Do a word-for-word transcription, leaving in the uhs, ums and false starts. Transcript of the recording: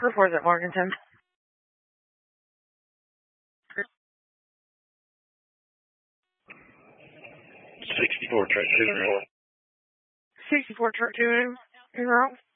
Proof was at Morganton. sixty-four, track two. sixty-four, track two, zero.